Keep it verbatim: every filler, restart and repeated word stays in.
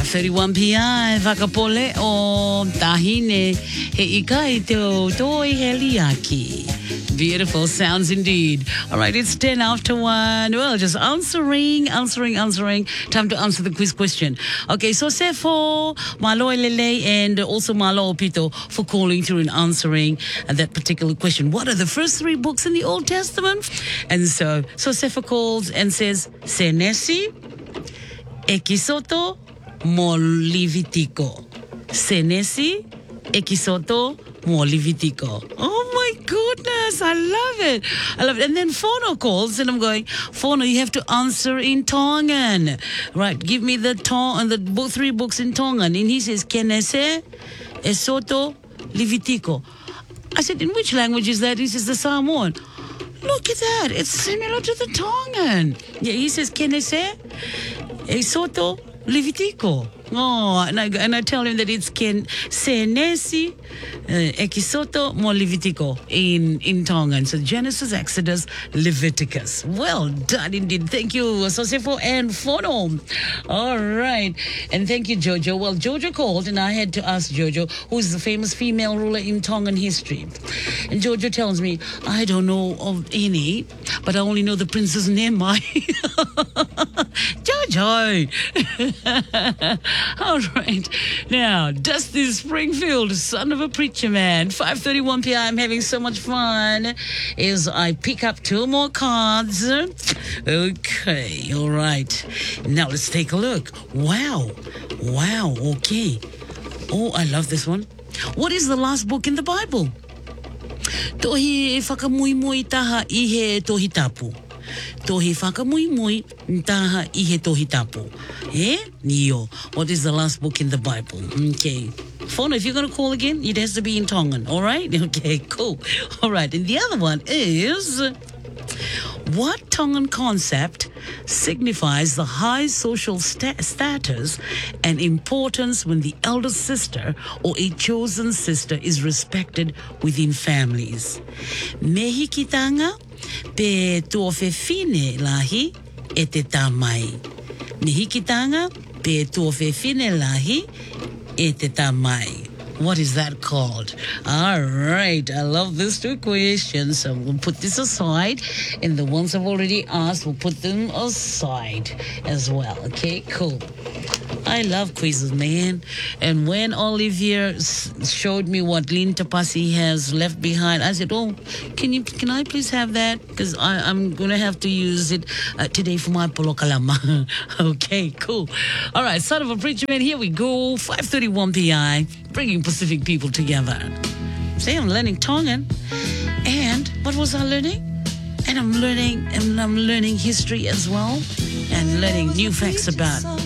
five thirty-one P I, Vakapole o Tahine, he ikai te o toi heliaki. Beautiful sounds indeed. All right, it's ten after one. Well, just answering, answering, answering. Time to answer the quiz question. Okay, so say for Malo Lele and also Malo Pito for calling through and answering that particular question. What are the first three books in the Old Testament? And so, so Sefa calls and says, Senesi, Ekisoto, mo Levitico. Senesi, Ekisoto, mo Levitico. Oh my goodness, I love it. I love it. And then Fono calls and I'm going, Fono, you have to answer in Tongan. Right, give me the Tong the book, three books in Tongan. And he says, Kenese, Esoto, Levitico. I said, in which language is that? He says, the Samoan. Look at that. It's similar to the Tongan. Yeah, he says, Kenese, Esoto, Levitico. Oh, and I and I tell him that it's Ken Senesi, uh, Ekisoto, mo Levitico in in Tongan. So Genesis, Exodus, Leviticus. Well done indeed. Thank you, Sosefo and Fono. All right, and thank you, Jojo. Well, Jojo called, and I had to ask Jojo, who is the famous female ruler in Tongan history. And Jojo tells me, I don't know of any, but I only know the Princess Nemai. Jojo. All right. Now, Dusty Springfield, son of a preacher man. five thirty-one P M. I'm having so much fun as I pick up two more cards. Okay. All right. Now, let's take a look. Wow. Wow. Okay. Oh, I love this one. What is the last book in the Bible? Tohi whakamuimui taha ihe tohi tapu. Tohi whakamuimui taha ihe tohi tapu. Eh? Nio. What is the last book in the Bible? Okay. Phone, if you're going to call again, it has to be in Tongan. All right? Okay, cool. All right. And the other one is, what Tongan concept signifies the high social sta- status and importance when the elder sister or a chosen sister is respected within families? Mehikitanga pe tuofefine lahi e te tamai. Mehikitanga pe tuofefine lahi e te tamai. What is that called? All right. I love these two questions. So we'll put this aside. And the ones I've already asked, we'll put them aside as well. Okay, cool. I love quizzes, man. And when Olivier s- showed me what Lynn Tapasi has left behind, I said, oh, can you, can I please have that? Because I'm going to have to use it uh, today for my polokalama. Okay, cool. All right, son of a preacher man, here we go. five thirty-one P I, bringing Pacific people together. See, I'm learning Tongan. And what was I learning? And I'm learning, and I'm learning history as well. And learning new facts about